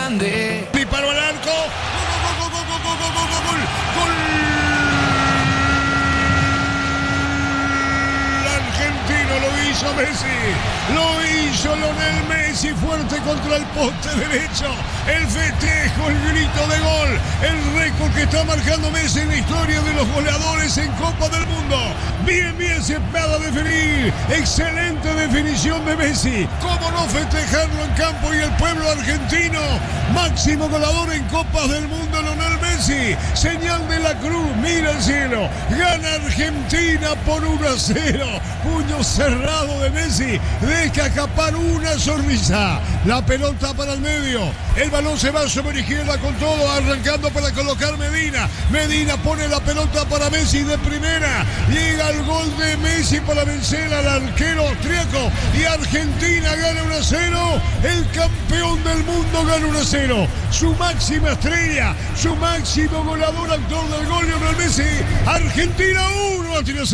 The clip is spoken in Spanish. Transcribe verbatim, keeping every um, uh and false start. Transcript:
grande. Disparo al arco. Gol, gol, gol, gol, gol, gol, gol, gol, gol. Argentino lo hizo Messi. Lo hizo Lionel Messi, fuerte contra el poste derecho. El festejo, el grito de gol. El récord que está marcando Messi en la historia de los goleadores en Copa del Mundo. Bien, bien se para definir. Excelente definición de Messi. ¿Cómo no festejarlo en campo y el pueblo argentino? Máximo goleador en Copas del Mundo, Lionel Messi. Señal de la cruz, mira el cielo. Gana Argentina por uno a cero. Puño cerrado de Messi. Deja escapar una sonrisa. La pelota para el medio. El balón se va sobre izquierda con todo, arrancando para colocar Medina. Medina pone la pelota para Messi de primera. Llega el gol de Messi para vencer al arquero austríaco. Y Argentina gana uno a cero. El campeón del mundo gana uno a cero. Su máxima estrella, su máximo goleador, actor del gol, Lionel Messi. Argentina uno, Argentina cero.